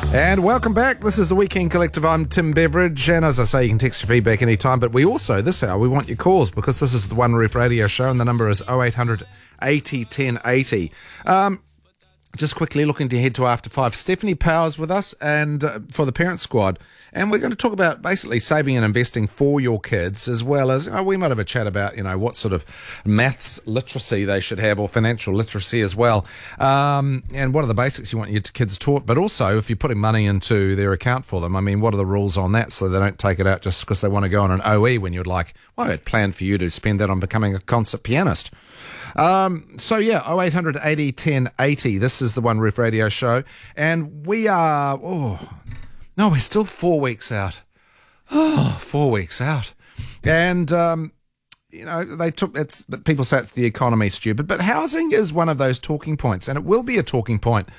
And welcome back. This is the Weekend Collective. I'm Tim Beveridge, and as I say, you can text your feedback anytime, but we also, this hour, we want your calls because this is the One Roof Radio Show and the number is 0800 80 10 80. Just quickly looking to head to After 5. Stephanie Powers with us and for the Parent Squad. And we're going to talk about basically saving and investing for your kids, as well as, we might have a chat about, what sort of maths literacy they should have or financial literacy as well. And what are the basics you want your kids taught? But also, if you're putting money into their account for them, what are the rules on that so they don't take it out just because they want to go on an OE when you'd like, I had planned for you to spend that on becoming a concert pianist. 0800 80 10 80. This is the One Roof Radio Show, and we are we're still 4 weeks out. 4 weeks out, and people say it's the economy, stupid, but housing is one of those talking points, and it will be a talking point,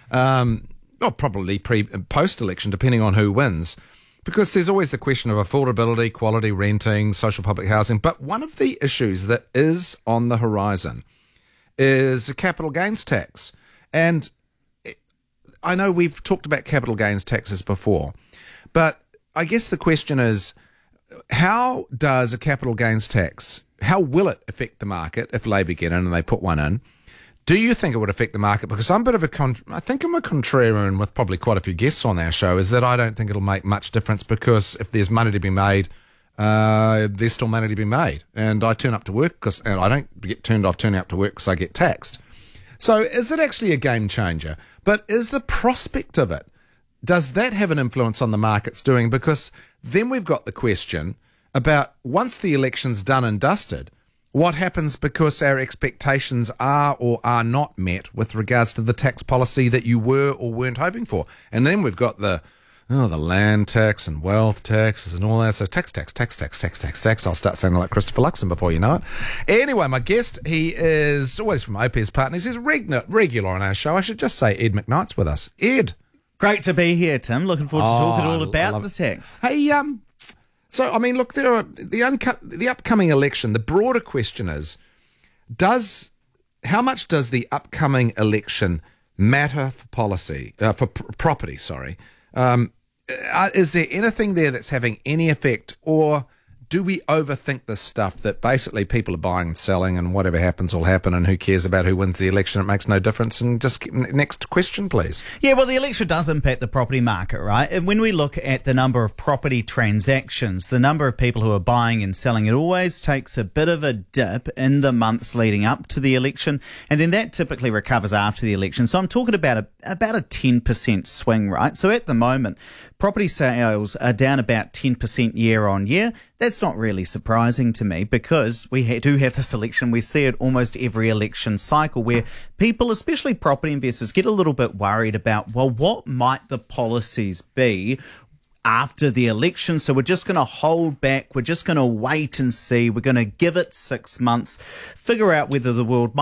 probably pre and post election, depending on who wins. Because there's always the question of affordability, quality renting, social public housing. But one of the issues that is on the horizon is a capital gains tax. And I know we've talked about capital gains taxes before, but I guess the question is, how does a capital gains tax, how will it affect the market if Labour get in and they put one in? Do you think it would affect the market? Because I'm a bit of I think I'm a contrarian with probably quite a few guests on our show, is that I don't think it'll make much difference because if there's money to be made, there's still money to be made. And I turn up to work and I don't get turned off turning up to work because I get taxed. So is it actually a game changer? But is the prospect of it, does that have an influence on the market's doing? Because then we've got the question about once the election's done and dusted, what happens because our expectations are or are not met with regards to the tax policy that you were or weren't hoping for? And then we've got the land tax and wealth taxes and all that. So tax. I'll start sounding like Christopher Luxon before you know it. Anyway, my guest, he is always from OPS Partners. He's regular on our show. I should just say Ed McKnight's with us. Ed. Great to be here, Tim. Looking forward to talking all about the tax. Hey, so, look, there are the upcoming election. The broader question is, how much does the upcoming election matter for policy, for property, sorry? Is there anything there that's having any effect, or do we overthink this stuff that basically people are buying and selling and whatever happens will happen and who cares about who wins the election? It makes no difference. And just next question, please. Yeah, well, the election does impact the property market, right? And when we look at the number of property transactions, the number of people who are buying and selling, it always takes a bit of a dip in the months leading up to the election. And then that typically recovers after the election. So I'm talking about a 10% swing, right? So at the moment, property sales are down about 10% year on year. That's not really surprising to me because we do have this election. We see it almost every election cycle where people, especially property investors, get a little bit worried about, well, what might the policies be after the election? So we're just going to hold back. We're just going to wait and see. We're going to give it 6 months, figure out whether the world